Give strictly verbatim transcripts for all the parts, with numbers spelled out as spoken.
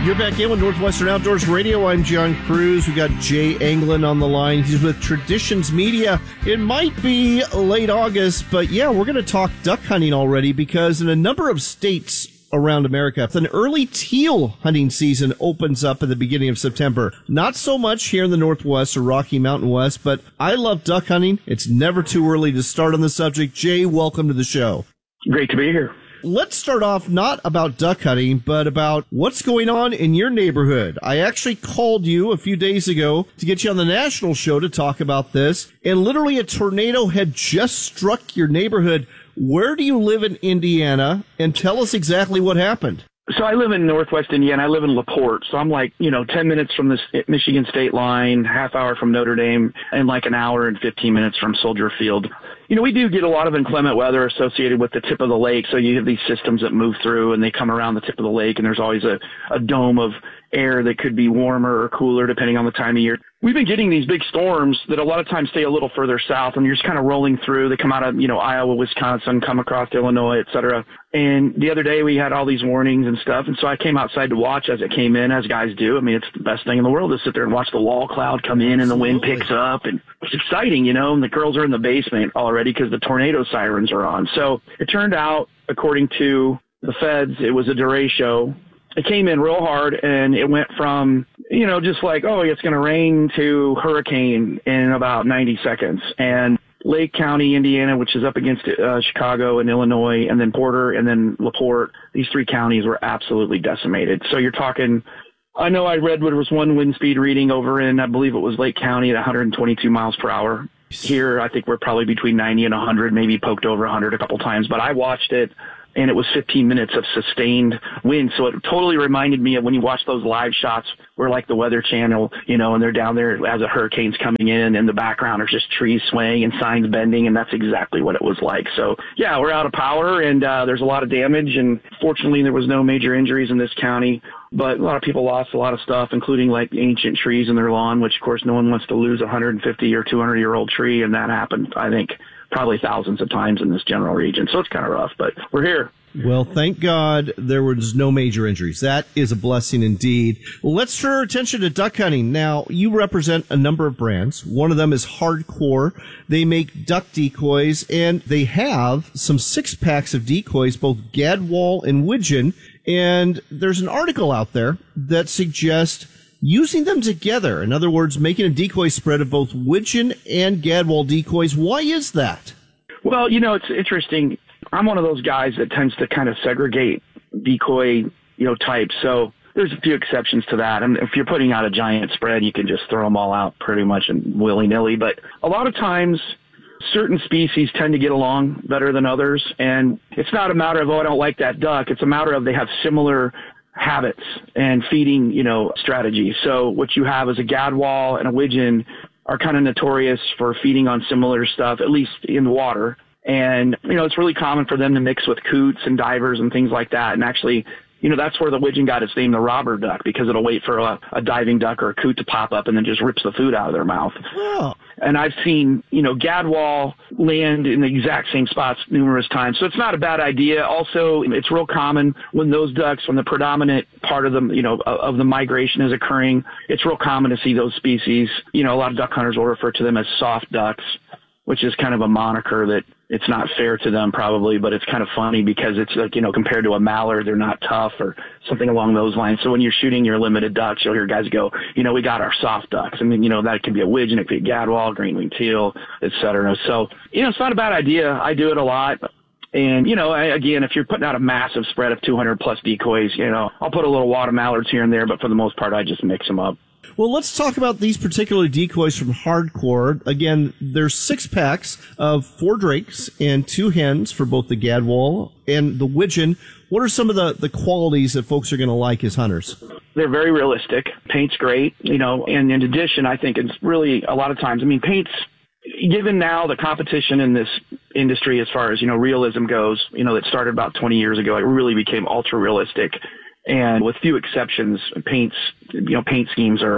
You're back in with Northwestern Outdoors Radio. I'm John Cruz. We got Jay Anglin on the line. He's with Traditions Media. It might be late August, but yeah, we're going to talk duck hunting already because in a number of states around America, an early teal hunting season opens up at the beginning of September. Not so much here in the Northwest or Rocky Mountain West, but I love duck hunting. It's never too early to start on the subject. Jay, welcome to the show. Great to be here. Let's start off not about duck hunting, but about what's going on in your neighborhood. I actually called you a few days ago to get you on the national show to talk about this, and literally a tornado had just struck your neighborhood. Where do you live in Indiana? And tell us exactly what happened. So I live in Northwest Indiana. I live in LaPorte. So I'm like, you know, ten minutes from the Michigan state line, half hour from Notre Dame, and like an hour and fifteen minutes from Soldier Field. You know, we do get a lot of inclement weather associated with the tip of the lake. So you have these systems that move through and they come around the tip of the lake, and there's always a, a dome of air that could be warmer or cooler depending on the time of year. We've been getting these big storms that a lot of times stay a little further south, and you're just kind of rolling through. They come out of, you know, Iowa, Wisconsin, come across Illinois, et cetera. And the other day we had all these warnings and stuff, and so I came outside to watch as it came in, as guys do. I mean, it's the best thing in the world to sit there and watch the wall cloud come in and the wind picks up, and it's exciting, you know, and the girls are in the basement already because the tornado sirens are on. So it turned out, according to the feds, it was a derecho. It came in real hard, and it went from, you know, just like, oh, it's going to rain to hurricane in about ninety seconds. And Lake County, Indiana, which is up against uh, Chicago and Illinois, and then Porter, and then LaPorte, these three counties were absolutely decimated. So you're talking, I know I read what was one wind speed reading over in, I believe it was Lake County at one hundred twenty-two miles per hour. Here, I think we're probably between ninety and one hundred, maybe poked over one hundred a couple times. But I watched it, and it was fifteen minutes of sustained wind. So it totally reminded me of when you watch those live shots where like the Weather Channel, you know, and they're down there as a hurricane's coming in, and the background are just trees swaying and signs bending, and that's exactly what it was like. So, yeah, we're out of power, and uh, there's a lot of damage, and fortunately there was no major injuries in this county. But a lot of people lost a lot of stuff, including like ancient trees in their lawn, which, of course, no one wants to lose a one hundred fifty or two hundred year old tree. And that happened, I think, probably thousands of times in this general region. So it's kind of rough, but we're here. Well, thank God there was no major injuries. That is a blessing indeed. Well, let's turn our attention to duck hunting. Now, you represent a number of brands. One of them is Hardcore. They make duck decoys, and they have some six packs of decoys, both Gadwall and Widgeon. And there's an article out there that suggests using them together. In other words, making a decoy spread of both Widgeon and Gadwall decoys. Why is that? Well, you know, it's interesting. I'm one of those guys that tends to kind of segregate decoy, you know, types. So there's a few exceptions to that. I mean, if you're putting out a giant spread, you can just throw them all out pretty much willy-nilly. But a lot of times, certain species tend to get along better than others. And it's not a matter of, oh, I don't like that duck. It's a matter of they have similar habits and feeding, you know, strategies. So what you have is a Gadwall and a Widgeon are kind of notorious for feeding on similar stuff, at least in the water. And, you know, it's really common for them to mix with coots and divers and things like that. And actually, you know, that's where the Widgeon got its name, the robber duck, because it'll wait for a, a diving duck or a coot to pop up and then just rips the food out of their mouth. Oh. And I've seen, you know, Gadwall land in the exact same spots numerous times. So it's not a bad idea. Also, it's real common when those ducks, when the predominant part of them, you know, of the migration is occurring, it's real common to see those species. You know, a lot of duck hunters will refer to them as soft ducks, which is kind of a moniker that it's not fair to them probably, but it's kind of funny because it's like, you know, compared to a mallard, they're not tough or something along those lines. So when you're shooting your limited ducks, you'll hear guys go, you know, we got our soft ducks. I mean, you know, that could be a Widgeon, it could be a Gadwall, green-winged teal, et cetera. So, you know, it's not a bad idea. I do it a lot. And, you know, I, again, if you're putting out a massive spread of two hundred plus decoys, you know, I'll put a little water mallards here and there, but for the most part, I just mix them up. Well, let's talk about these particular decoys from Hardcore. Again, there's six packs of four drakes and two hens for both the Gadwall and the Widgeon. What are some of the, the qualities that folks are going to like as hunters? They're very realistic. Paint's great, you know, and in addition, I think it's really a lot of times, I mean, paint's, given now the competition in this industry as far as, you know, realism goes, you know, that started about twenty years ago, it really became ultra realistic. And with few exceptions, paints, you know, paint schemes are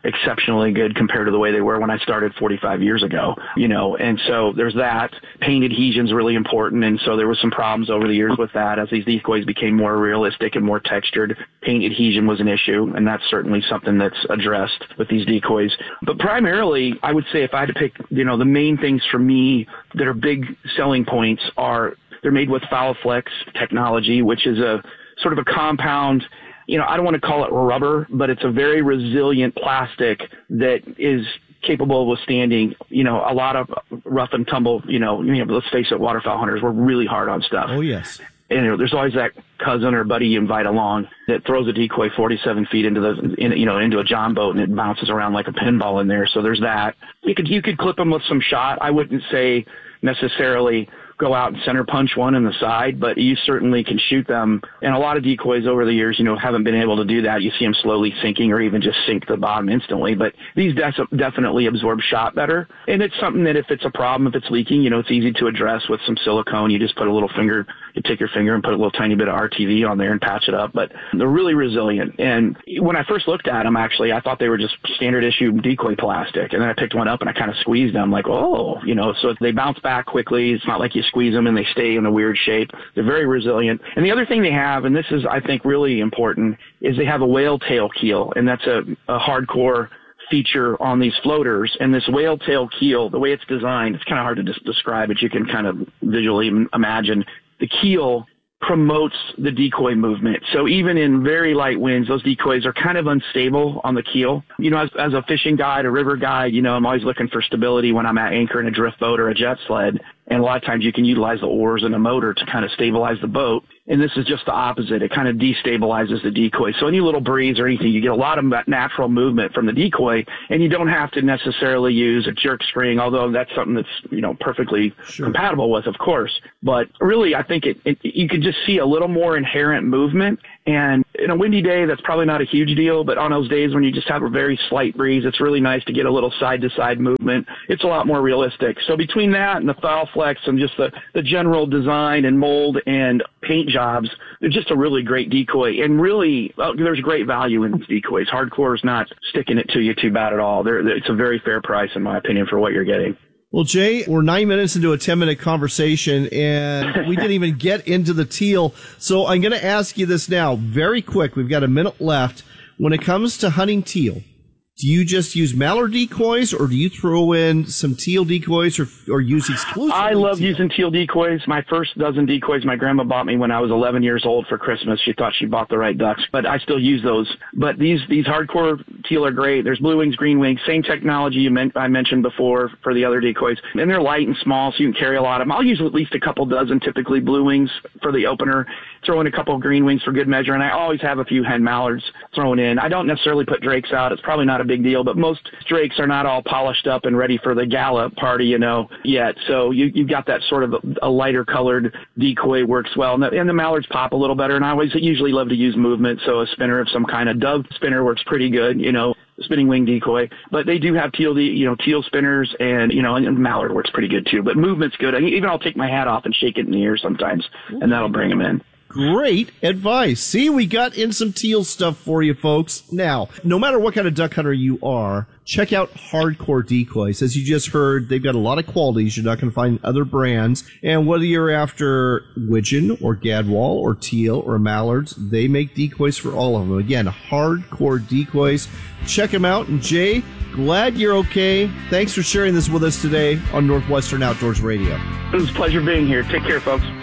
exceptionally good compared to the way they were when I started forty-five years ago, you know, and so there's that. Paint adhesion is really important, and so there was some problems over the years with that as these decoys became more realistic and more textured. Paint adhesion was an issue, and that's certainly something that's addressed with these decoys. But primarily, I would say if I had to pick, you know, the main things for me that are big selling points are they're made with Foulflex technology, which is a sort of a compound, you know, I don't want to call it rubber, but it's a very resilient plastic that is capable of withstanding, you know, a lot of rough and tumble, you know, you know, let's face it, waterfowl hunters, we're really hard on stuff. Oh, yes. And you know, there's always that cousin or buddy you invite along that throws a decoy forty-seven feet into the, in, you know, into a john boat, and it bounces around like a pinball in there. So there's that. You could, you could clip them with some shot. I wouldn't say necessarily go out and center punch one in the side, but you certainly can shoot them. And a lot of decoys over the years, you know, haven't been able to do that. You see them slowly sinking or even just sink to the bottom instantly. But these de- definitely absorb shot better. And it's something that if it's a problem, if it's leaking, you know, it's easy to address with some silicone. You just put a little finger, you take your finger and put a little tiny bit of R T V on there and patch it up. But they're really resilient. And when I first looked at them, actually, I thought they were just standard issue decoy plastic. And then I picked one up and I kind of squeezed them like, oh, you know, so they bounce back quickly. It's not like you squeeze them and they stay in a weird shape. They're very resilient. And the other thing they have, and this is, I think, really important, is they have a whale tail keel, and that's a, a hardcore feature on these floaters. And this whale tail keel, the way it's designed, it's kind of hard to des- describe it. You can kind of visually imagine the keel promotes the decoy movement. So even in very light winds, those decoys are kind of unstable on the keel. You know, as, as a fishing guide, a river guide, you know, I'm always looking for stability when I'm at anchor in a drift boat or a jet sled. And a lot of times you can utilize the oars and a motor to kind of stabilize the boat. And this is just the opposite. It kind of destabilizes the decoy. So any little breeze or anything, you get a lot of natural movement from the decoy, and you don't have to necessarily use a jerk string, although that's something that's, you know, perfectly sure. compatible with, of course. But really, I think it, it you could just see a little more inherent movement. And in a windy day, that's probably not a huge deal. But on those days when you just have a very slight breeze, it's really nice to get a little side-to-side movement. It's a lot more realistic. So between that and the Foulflex and just the, the general design and mold and paint jobs, they're just a really great decoy. And really, well, there's great value in these decoys. Hardcore is not sticking it to you too bad at all. They're, it's a very fair price, in my opinion, for what you're getting. Well, Jay, we're nine minutes into a ten-minute conversation, and we didn't even get into the teal. So I'm going to ask you this now, very quick. We've got a minute left. When it comes to hunting teal, do you just use mallard decoys, or do you throw in some teal decoys, or, or use exclusively I love teal? using teal decoys. My first dozen decoys my grandma bought me when I was eleven years old for Christmas. She thought she bought the right ducks, but I still use those. But these these hardcore teal are great. There's blue wings, green wings, same technology you meant, I mentioned before for the other decoys. And they're light and small, so you can carry a lot of them. I'll use at least a couple dozen, typically blue wings for the opener, throw in a couple of green wings for good measure, and I always have a few hen mallards thrown in. I don't necessarily put drakes out. It's probably not a big deal, but most drakes are not all polished up and ready for the gala party, you know, yet. So you, you've got that sort of a, a lighter colored decoy works well. And the, and the mallards pop a little better. And I always usually love to use movement. So a spinner of some kind, of dove spinner works pretty good, you know, spinning wing decoy. But they do have teal, you know, teal spinners, and, you know, and mallard works pretty good too. But movement's good. I mean, even I'll take my hat off and shake it in the air sometimes, and that'll bring them in. Great advice. See, we got in some teal stuff for you, folks. Now, no matter what kind of duck hunter you are, check out Hardcore Decoys. As you just heard, they've got a lot of qualities you're not going to find in other brands. And whether you're after widgeon or gadwall or teal or mallards, they make decoys for all of them. Again, Hardcore Decoys. Check them out. And Jay, glad you're okay. Thanks for sharing this with us today on Northwestern Outdoors Radio. It was a pleasure being here. Take care, folks.